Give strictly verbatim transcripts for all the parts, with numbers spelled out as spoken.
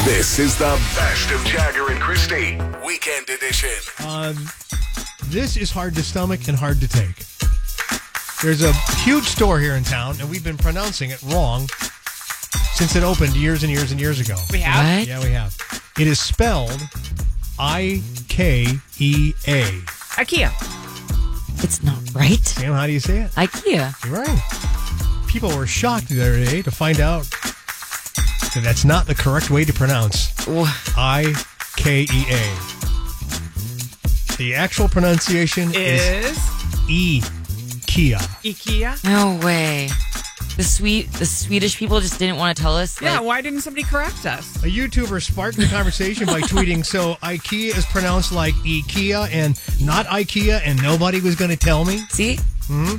This is the best of Jagger and Christy, Weekend Edition. Um, this is hard to stomach and hard to take. There's a huge store here in town, and we've been pronouncing it wrong since it opened years and years and years ago. We have? What? Yeah, we have. It is spelled I K E A. IKEA. It's not right. Sam, how do you say it? IKEA. You're right. People were shocked the other day to find out that that's not the correct way to pronounce I K E A. The actual pronunciation is, Is IKEA. IKEA? No way. The sweet, the Swedish people just didn't want to tell us. Yeah, like, why didn't somebody correct us? A YouTuber sparked the conversation by tweeting, so IKEA is pronounced like IKEA and not IKEA, and nobody was going to tell me. see? Uh,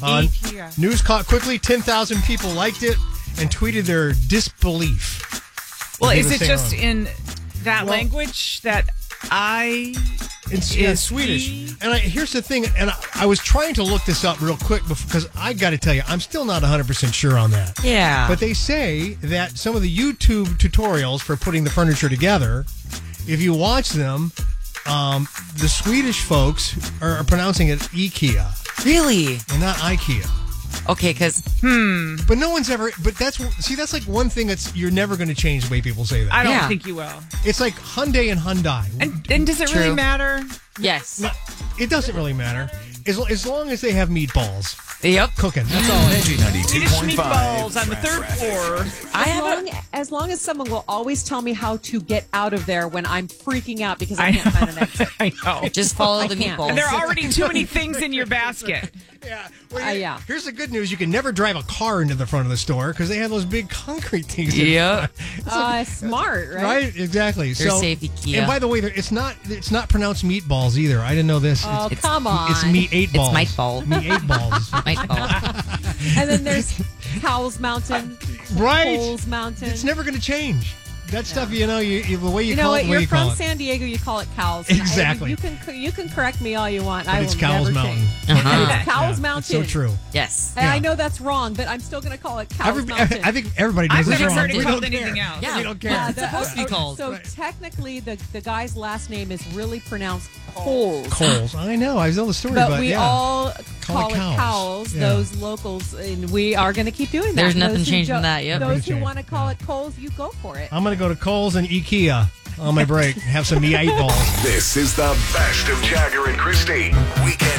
IKEA. News caught quickly. ten thousand people liked it and tweeted their disbelief. Well, They is were it saying just wrong. in that Well- language that I... It's yeah, is Swedish. he- And I, here's the thing, and I, I was trying to look this up real quick because I got to tell you, I'm still not one hundred percent sure on that. Yeah. But they say that some of the YouTube tutorials for putting the furniture together, if you watch them, um, the Swedish folks are, are pronouncing it IKEA really? and not IKEA. Okay, because But no one's ever. But that's see, that's like one thing that's you're never going to change the way people say that. I don't Yeah. think you will. It's like Hyundai and Hyundai. And, and does it really True. matter? yes. No, it doesn't really matter as, as long as they have meatballs Yep. cooking. That's all. Energy ninety-two Swedish point five. meatballs on the third floor. I As have long, a. as long as someone will always tell me how to get out of there when I'm freaking out because I, I can't find an exit. I know. Just follow I the can't. meatballs. And there are already too many things in your basket. Yeah. Well, Uh, here- yeah. Here's the good news: you can never drive a car into the front of the store because they have those big concrete things. in Yep. front. Uh, smart, right? Right, exactly. They're so, safe, IKEA. And by the way, there- it's not it's not pronounced meatballs either. I didn't know this. Oh, it's, come on. it's meat eight It's balls. might ball. Meat eight balls. Meatball. And then there's Cowles Mountain, Right. Coles Mountain. It's never going to change. That stuff, you know, you, you the way you, you know call what? it, the way You're you call from it. San Diego. You call it Cowles. Exactly. You can you can correct me all you want. But I it's will Cowles never Mountain. change. Uh-huh. It's Cowles Yeah, Mountain. It's so true. Yes. And I Yeah. know that's wrong, but I'm still going to call it Cowles Every, Mountain. I think everybody knows I've it's never wrong. heard it We called don't anything care. else. Yeah. We don't care. Yeah, It's supposed to be okay, called. So Right. technically, the the guy's last name is really pronounced Coles. Coles. I know. I know the story, But, but, we yeah. all Call call, it it Cowles. Cowles, Yeah. those locals, and we are going to keep doing that. There's nothing Those who changing jo- that, yep. Those Nothing who want to changed, call yeah. it Coles, you go for it. I'm going to go to Coles and IKEA on my break. Have some meat eight balls. This is the best of Jagger and Christy, Weekend